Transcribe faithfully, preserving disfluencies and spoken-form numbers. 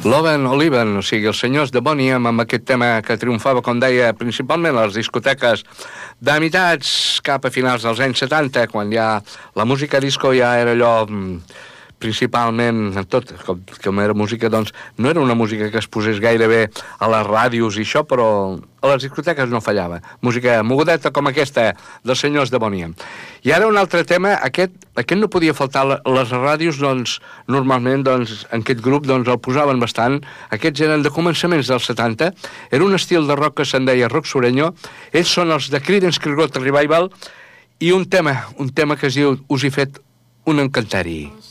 Loven Oliven, o sigui, els senyors de Bonnie M, amb aquest tema que triomfava, com deia, principalment a les discoteques d'amitats cap a finals dels anys setanta, quan ja la música disco ja era allò... principalment, tot, com, com era música, doncs, no era una música que es posés gairebé a les ràdios i això, però a les discoteques no fallava. Música mogudeta com aquesta dels senyors de Bonnie M. I ara un altre tema, aquest, aquest no podia faltar a les ràdios, doncs, normalment, doncs, en aquest grup, doncs, el posaven bastant. Aquests eren de començaments dels setanta, era un estil de rock que se'n deia rock sureño. Ells són els de Creedence Clearwater Revival i un tema, un tema que es diu Us he fet un encanteri.